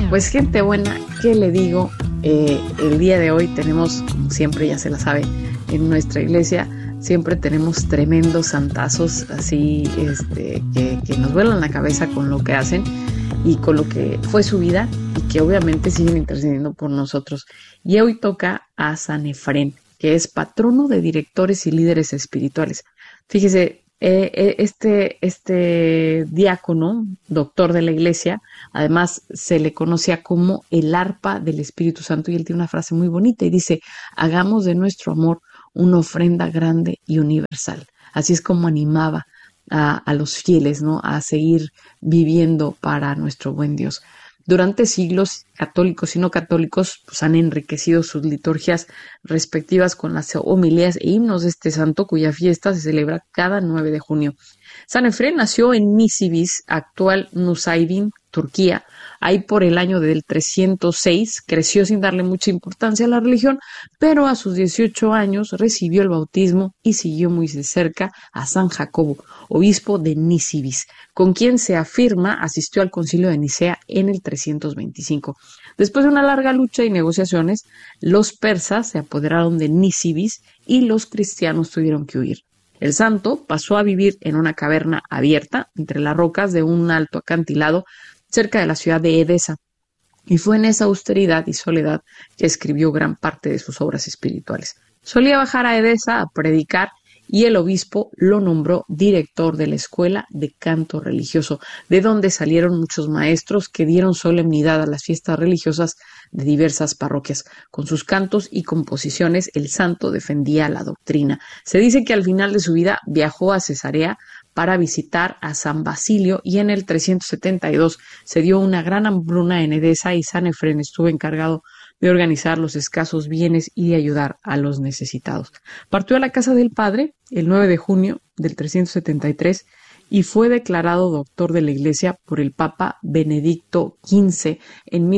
Pues gente buena, ¿qué le digo? El día de hoy tenemos, como siempre ya se la sabe, en nuestra iglesia siempre tenemos tremendos santazos así que nos vuelan la cabeza con lo que hacen y con lo que fue su vida y que obviamente siguen intercediendo por nosotros. Y hoy toca a San Efrén, que es patrono de directores y líderes espirituales. Fíjese, este diácono, doctor de la iglesia, además se le conocía como el arpa del Espíritu Santo, y él tiene una frase muy bonita y dice: hagamos de nuestro amor una ofrenda grande y universal. Así es como animaba a los fieles, ¿no?, a seguir viviendo para nuestro buen Dios. Durante siglos, católicos y no católicos pues, han enriquecido sus liturgias respectivas con las homilías e himnos de este santo, cuya fiesta se celebra cada 9 de junio. San Efrén nació en Nisibis, actual Nusaybin, Turquía. Ahí por el año del 306 creció sin darle mucha importancia a la religión, pero a sus 18 años recibió el bautismo y siguió muy de cerca a San Jacobo, obispo de Nisibis, con quien se afirma asistió al concilio de Nicea en el 325. Después de una larga lucha y negociaciones, los persas se apoderaron de Nisibis y los cristianos tuvieron que huir. El santo pasó a vivir en una caverna abierta entre las rocas de un alto acantilado cerca de la ciudad de Edesa, y fue en esa austeridad y soledad que escribió gran parte de sus obras espirituales. Solía bajar a Edesa a predicar y el obispo lo nombró director de la escuela de canto religioso, de donde salieron muchos maestros que dieron solemnidad a las fiestas religiosas de diversas parroquias. Con sus cantos y composiciones, el santo defendía la doctrina. Se dice que al final de su vida viajó a Cesarea para visitar a San Basilio, y en el 372 se dio una gran hambruna en Edesa y San Efrén estuvo encargado de organizar los escasos bienes y de ayudar a los necesitados. Partió a la casa del padre el 9 de junio del 373 y fue declarado doctor de la Iglesia por el Papa Benedicto XV en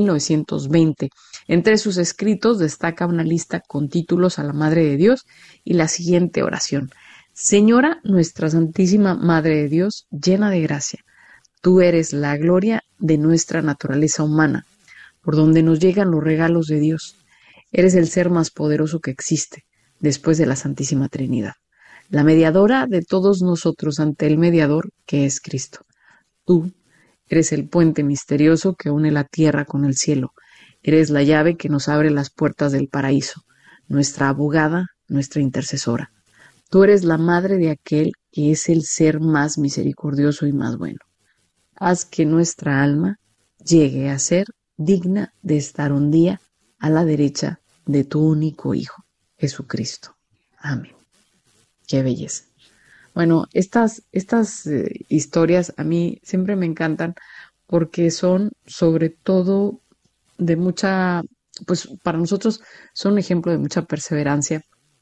1920. Entre sus escritos destaca una lista con títulos a la Madre de Dios y la siguiente oración: Señora nuestra Santísima Madre de Dios, llena de gracia, tú eres la gloria de nuestra naturaleza humana, por donde nos llegan los regalos de Dios. Eres el ser más poderoso que existe, después de la Santísima Trinidad, la mediadora de todos nosotros ante el mediador que es Cristo. Tú eres el puente misterioso que une la tierra con el cielo. Eres la llave que nos abre las puertas del paraíso, nuestra abogada, nuestra intercesora. Tú eres la madre de aquel que es el ser más misericordioso y más bueno. Haz que nuestra alma llegue a ser digna de estar un día a la derecha de tu único Hijo, Jesucristo. Amén. Qué belleza. Bueno, estas historias a mí siempre me encantan porque son sobre todo de mucha, pues para nosotros son un ejemplo de mucha perseverancia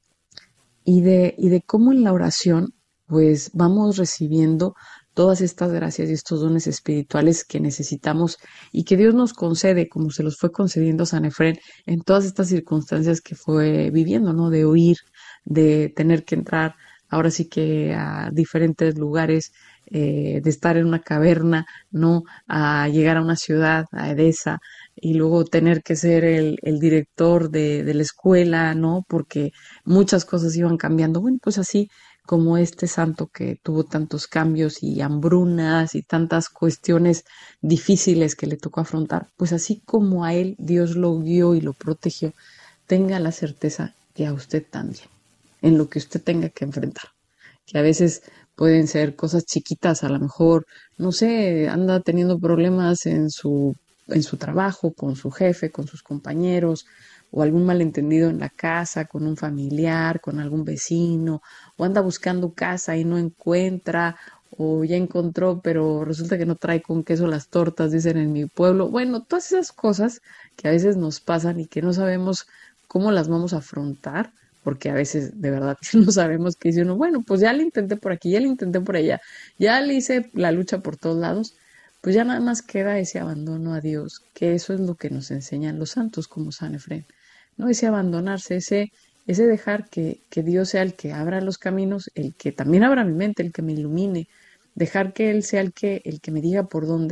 y de cómo en la oración pues vamos recibiendo todas estas gracias y estos dones espirituales que necesitamos y que Dios nos concede, como se los fue concediendo a San Efrén en todas estas circunstancias que fue viviendo, ¿no? De huir, de tener que entrar ahora sí que a diferentes lugares, de estar en una caverna, ¿no? A llegar a una ciudad, a Edesa, y luego tener que ser el director de la escuela, ¿no? Porque muchas cosas iban cambiando. Bueno, pues así como este santo que tuvo tantos cambios y hambrunas y tantas cuestiones difíciles que le tocó afrontar, pues así como a él Dios lo guió y lo protegió, tenga la certeza que a usted también, en lo que usted tenga que enfrentar, que a veces pueden ser cosas chiquitas, a lo mejor, no sé, anda teniendo problemas en su trabajo, con su jefe, con sus compañeros, o algún malentendido en la casa, con un familiar, con algún vecino, o anda buscando casa y no encuentra, o ya encontró, pero resulta que no trae con queso las tortas, dicen en mi pueblo. Bueno, todas esas cosas que a veces nos pasan y que no sabemos cómo las vamos a afrontar, porque a veces de verdad no sabemos qué dice uno. Bueno, pues ya le intenté por aquí, ya le intenté por allá, ya le hice la lucha por todos lados, pues ya nada más queda ese abandono a Dios, que eso es lo que nos enseñan los santos como San Efrén, ¿no? Ese abandonarse, ese dejar que Dios sea el que abra los caminos, el que también abra mi mente, el que me ilumine, dejar que Él sea el que me diga por dónde,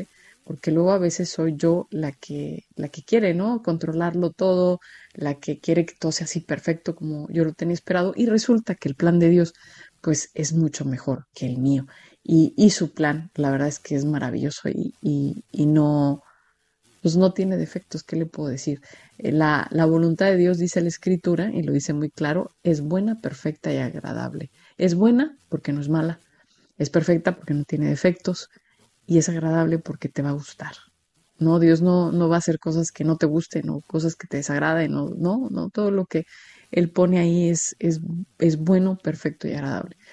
porque luego a veces soy yo la que quiere, ¿no? Controlarlo todo, la que quiere que todo sea así perfecto como yo lo tenía esperado, y resulta que el plan de Dios, pues, es mucho mejor que el mío. Y su plan, la verdad es que es maravilloso y no, pues no tiene defectos, ¿qué le puedo decir? La voluntad de Dios, dice la Escritura, y lo dice muy claro, es buena, perfecta y agradable. Es buena porque no es mala, es perfecta porque no tiene defectos y es agradable porque te va a gustar. No, Dios no va a hacer cosas que no te gusten o cosas que te desagraden, no, todo lo que Él pone ahí es bueno, perfecto y agradable.